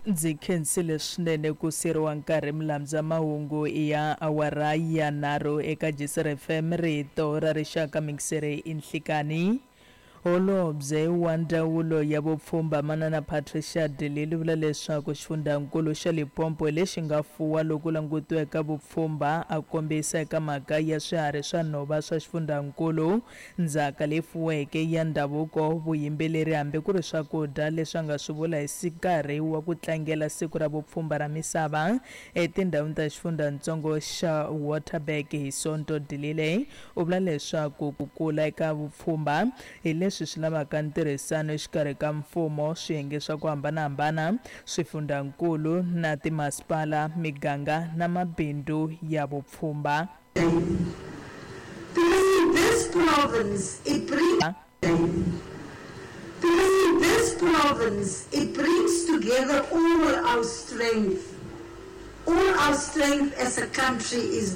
Ndzi khensile swinene ku siriwa nkarhi milamdza mahungu ya awara ya nharhu eka Jesere FM rito ra rixaka mikisere inhlikani. Holobye wa Ndzawulo ya Vupfhumba Manana Patricia de Lille vula leswaku xifundzankulu xa Limpopo lexi nga fuwa loku langutiweka vupfhumba a kombisa eka mhaka ya swiharhi swa nhova swa xifundzankulu, ndzhaka leyi fuweke ya ndhavuko, vuyimbeleri hambi ku ri swakudya leswi nga swi vula hi nkarhi wa ku tlangela siku ra vupfhumba ra misava etindhawini ta xifundzatsongo xa Waterberg hi Sonto. De Lille u vula leswaku ku kula eka vupfhumba hi leswi swi lavaka ntirhisano exikarhi ka mfumo, swiyenge swa ku hambanahambana, swifundzankulu na timasipala, miganga na mabindzu ya vupfhumba. This province, it brings together all our strength. All our strength as a country is